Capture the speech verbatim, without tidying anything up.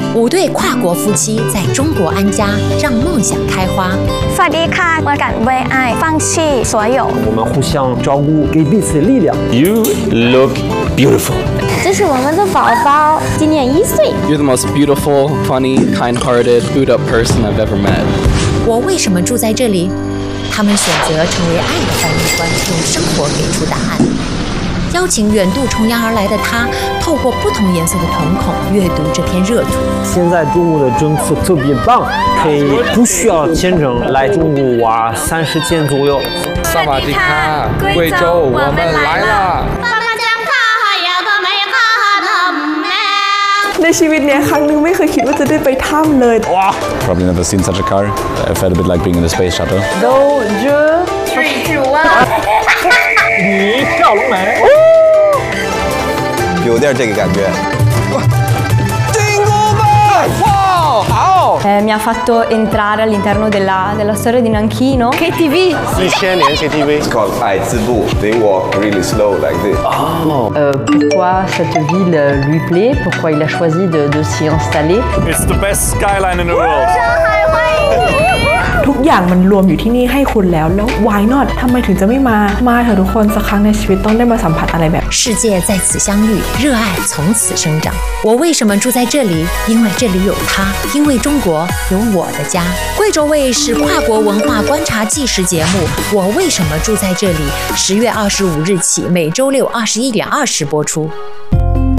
五对跨国夫妻在中国安家，让梦想开花。 สวัสดีค่ะ我敢为爱放弃所有。 我们互相照顾，给彼此力量。 You look beautiful. 这是我们的宝宝，今年一岁。 You're the most beautiful, funny, kind-hearted, booed-up person I've ever met. 我为什么住在这里？他们选择成为爱的翻译官，用生活给出答案。邀请远渡重洋而来的他，透过不同颜色的瞳孔阅读这片热土。 现在中国的政策特别棒，可以不需要签证来中国玩三十天左右。 萨瓦迪卡，贵州，我们来了。 ในชีวิตเนี้ยครั้งนึงไม่เคยคิดว่าจะได้ไปถ้ำเลยว้า Probably never seen such a car. I felt a bit like being in the space shuttle. โดเจอ水煮啊你跳龙门有点这个感觉。 Eh, mi ha fatto entrare all'interno della, della storia di Nanchino. K T V 一千年 K T V. It's called 爱之路. They walk really slow like this. oh. euh, Pourquoi cette ville lui plaît? Pourquoi il a choisi de, de s'y installer? It's the best skyline in the world. ทุกอย่างมันรวมอยู่ที่นี่ให้คุณแล้วแล้ว why not ทำไมถึงจะไม่มามาเถอะทุกคนสักครั้งในชีวิตต้องได้มาสัมผัสอะไรแบบ世界在此相遇，热爱从此生长。我为什么住在这里？因为这里有他，因为中国有我的家。贵州卫视跨国文化观察纪实节目《我为什么住在这里》，十月二十五日起，每周六二十一点二十播出。